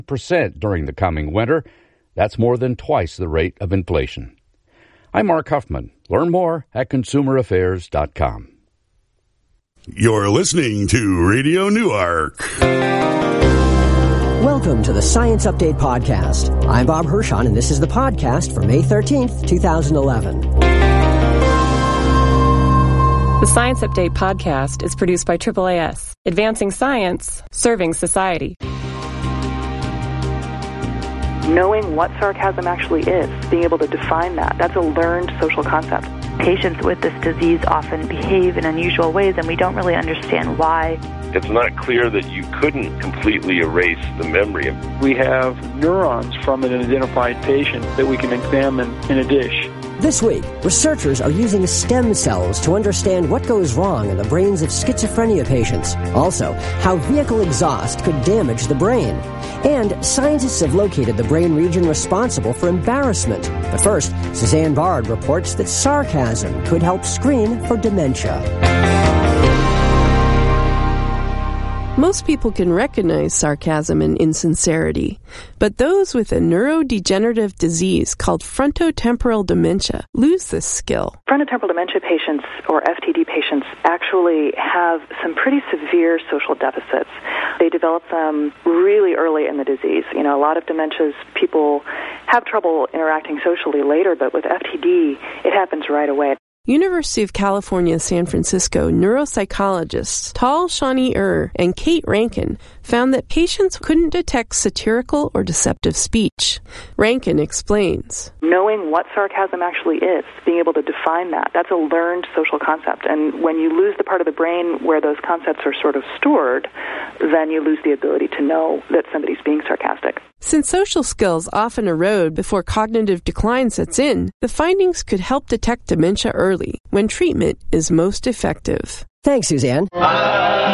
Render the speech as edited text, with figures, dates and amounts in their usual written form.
percent during the coming winter. That's more than twice the rate of inflation. I'm Mark Huffman. Learn more at consumeraffairs.com. You're listening to Radio Newark. Welcome to the Science Update Podcast. I'm Bob Hirschon, and this is the podcast for May 13th, 2011. The Science Update Podcast is produced by AAAS, advancing science, serving society. Knowing what sarcasm actually is, being able to define that, that's a learned social concept. Patients with this disease often behave in unusual ways, and we don't really understand why. It's not clear that you couldn't completely erase the memory. We have neurons from an identified patient that we can examine in a dish. This week, researchers are using stem cells to understand what goes wrong in the brains of schizophrenia patients. Also, how vehicle exhaust could damage the brain. And scientists have located the brain region responsible for embarrassment. But first, Suzanne Bard reports that sarcasm could help screen for dementia. Most people can recognize sarcasm and insincerity, but those with a neurodegenerative disease called frontotemporal dementia lose this skill. Frontotemporal dementia patients, or FTD patients, actually have some pretty severe social deficits. They develop them really early in the disease. You know, a lot of dementias, people have trouble interacting socially later, but with FTD, it happens right away. University of California, San Francisco neuropsychologists Tal Shani and Kate Rankin found that patients couldn't detect satirical or deceptive speech. Rankin explains. Knowing what sarcasm actually is, being able to define that, that's a learned social concept. And when you lose the part of the brain where those concepts are sort of stored, then you lose the ability to know that somebody's being sarcastic. Since social skills often erode before cognitive decline sets in, the findings could help detect dementia early, when treatment is most effective. Thanks, Suzanne.